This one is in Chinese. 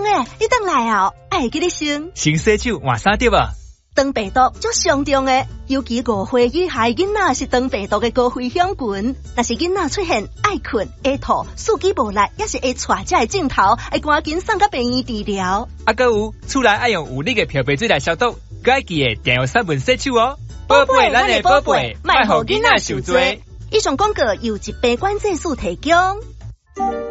公诶，你等来哦，爱给你先先洗手换衫对吧？ 肠病毒足上重诶，尤其5岁以下囡仔是肠病毒嘅高危险群。若是囡仔出现爱困、会吐、四肢无力，也是会带这个镜头，会赶紧送到病院治疗。 还有，厝内爱用有力嘅漂白水来消毒，该记得定用3分洗手哦。宝贝，咱的宝贝，莫互囡仔受罪。 以上广告由疾病管制署提供。